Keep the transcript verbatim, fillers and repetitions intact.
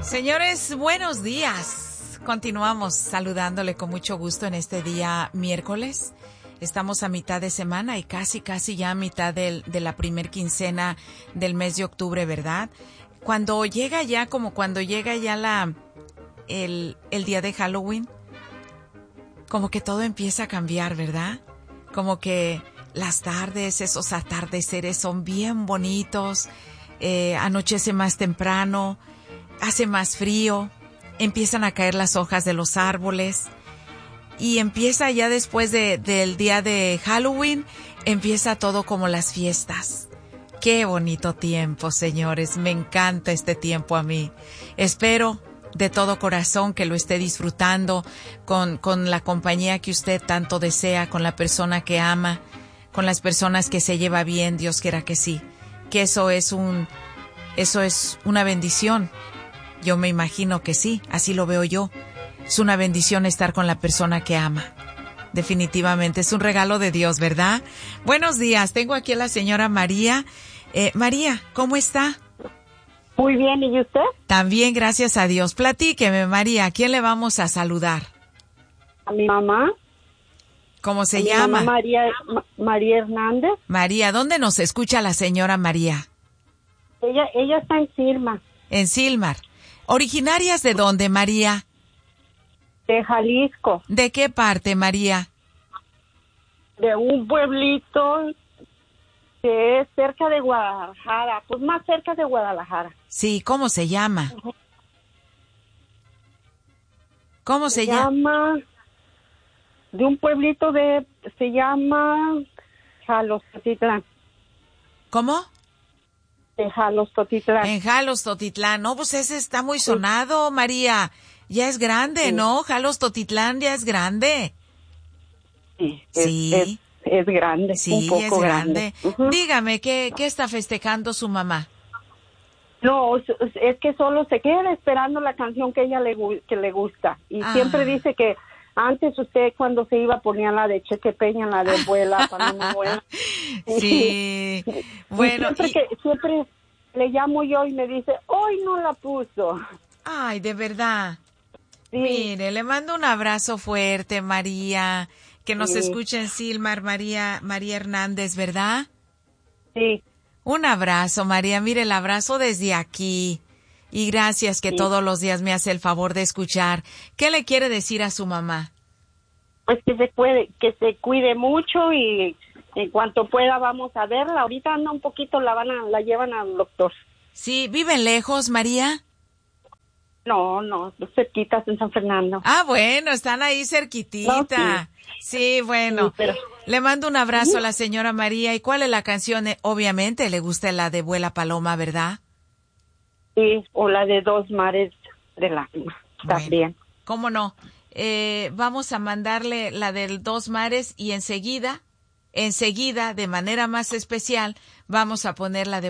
Señores, buenos días. Continuamos saludándole con mucho gusto en este día miércoles. Estamos a mitad de semana y casi, casi ya a mitad del, de la primer quincena del mes de octubre, ¿verdad? Cuando llega ya, como cuando llega ya la el, el día de Halloween, como que todo empieza a cambiar, ¿verdad? Como que las tardes, esos atardeceres son bien bonitos, eh, anochece más temprano, hace más frío, empiezan a caer las hojas de los árboles y empieza ya después de, del día de Halloween, empieza todo como las fiestas. Qué bonito tiempo, señores, me encanta este tiempo a mí. Espero de todo corazón que lo esté disfrutando con, con la compañía que usted tanto desea, con la persona que ama, con las personas que se lleva bien, Dios quiera que sí, que eso es un, eso es una bendición. Yo me imagino que sí, así lo veo yo. Es una bendición estar con la persona que ama. Definitivamente, es un regalo de Dios, ¿verdad? Buenos días, tengo aquí a la señora María. Eh, María, ¿cómo está? Muy bien, ¿y usted? También, gracias a Dios. Platíqueme, María, ¿a quién le vamos a saludar? A mi mamá. ¿Cómo se a mi llama? Mamá María, Ma- María Hernández. María, ¿dónde nos escucha la señora María? Ella, ella está en Silma, En Silmar. ¿Originarias de dónde, María? de Jalisco, ¿De qué parte, María? de un pueblito que es cerca de Guadalajara, pues más cerca de Guadalajara. Sí, ¿cómo se llama? ¿Cómo se, Se llama? llama, de un pueblito de, se llama Jalostotitlán, ¿Cómo? de Jalostotitlán. En Jalos, Totitlán. No, pues ese está muy sonado, María. Ya es grande, Sí. ¿no? Jalos, Totitlán ya es grande. Sí, es, Sí. es, es grande, Sí, un poco es grande. Ujú. Dígame, ¿qué, ¿qué está festejando su mamá? No, es es que solo se queda esperando la canción que ella le gu- que le gusta y Ah. siempre dice que antes usted cuando se iba ponía la de Cheque Peña, la de Vuela, cuando no vuela. Sí. Bueno, y siempre y- que siempre le llamo yo y me dice, hoy no la puso. Ay, de verdad. Sí, Mire, le mando un abrazo fuerte, María. Que nos Sí. escuche en Silmar, María, María Hernández, ¿verdad? sí, Un abrazo, María. Mire, el abrazo desde aquí. Y gracias que Sí. todos los días me hace el favor de escuchar. ¿Qué le quiere decir a su mamá? pues que se puede, que se cuide mucho y en cuanto pueda vamos a verla. Ahorita anda un poquito, la van a, la llevan al doctor. Sí, ¿viven lejos, María? No, no, cerquitas en San Fernando. Ah, bueno, están ahí cerquitita. No, Sí, bueno. Sí, pero- Le mando un abrazo a la señora María. ¿Y cuál es la canción? Eh, Obviamente le gusta la de Vuela Paloma, ¿verdad? Sí, o la de Dos Mares de Lágrimas, Bueno. también. ¿Cómo no? Eh, vamos a mandarle la del Dos Mares y enseguida, enseguida, de manera más especial, vamos a poner la de